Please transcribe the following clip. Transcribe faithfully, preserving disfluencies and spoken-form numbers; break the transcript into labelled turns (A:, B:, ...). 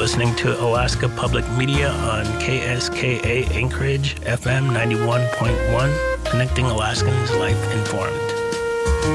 A: listening to Alaska Public Media on K S K A Anchorage, F M ninety-one point one, connecting Alaskans life informed.